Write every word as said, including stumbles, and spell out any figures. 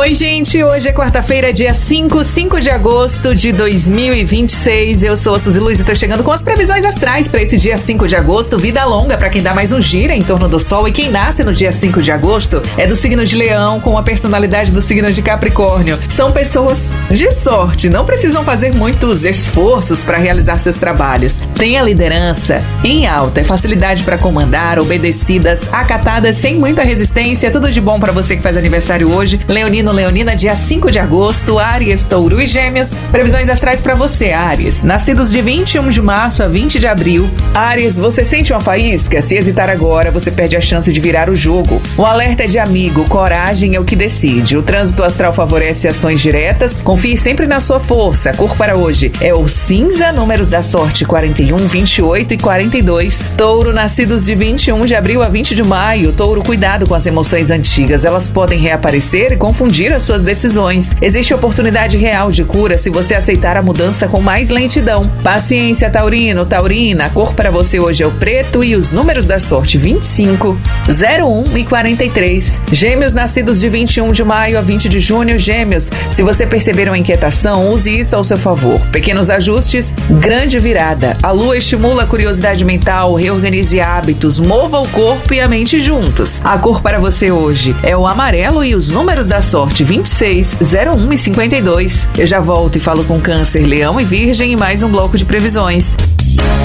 Oi, gente, hoje é quarta-feira, dia cinco, cinco de agosto de dois mil e vinte e seis. Eu sou a Suzy Luiz e tô chegando com as previsões astrais para esse dia cinco de agosto. Vida longa para quem dá mais um giro em torno do Sol. E quem nasce no dia cinco de agosto é do signo de Leão, com a personalidade do signo de Capricórnio. São pessoas de sorte, não precisam fazer muitos esforços para realizar seus trabalhos. Tem a liderança em alta, é facilidade para comandar, obedecidas, acatadas, sem muita resistência. Tudo de bom para você que faz aniversário hoje. Leonino, Leonina, dia cinco de agosto, Áries, Touro e Gêmeos. Previsões astrais para você, Áries. Nascidos de vinte e um de março a vinte de abril. Áries, você sente uma faísca? Se hesitar agora, você perde a chance de virar o jogo. O alerta é de amigo, coragem é o que decide. O trânsito astral favorece ações diretas. Confie sempre na sua força. A cor para hoje é o cinza, números da sorte quarenta e um, vinte e oito e quarenta e dois. Touro, nascidos de vinte e um de abril a vinte de maio. Touro, cuidado com as emoções antigas. Elas podem reaparecer e confundir as suas decisões. Existe oportunidade real de cura se você aceitar a mudança com mais lentidão. Paciência, Taurino, Taurina. A cor para você hoje é o preto e os números da sorte vinte e cinco, zero um e quarenta e três. Gêmeos, nascidos de vinte e um de maio a vinte de junho. Gêmeos, se você perceber uma inquietação, use isso ao seu favor. Pequenos ajustes, grande virada. A lua estimula a curiosidade mental, reorganize hábitos, mova o corpo e a mente juntos. A cor para você hoje é o amarelo e os números da sorte vinte e seis, zero um e cinquenta e dois. Eu já volto e falo com Câncer, Leão e Virgem em mais um bloco de previsões.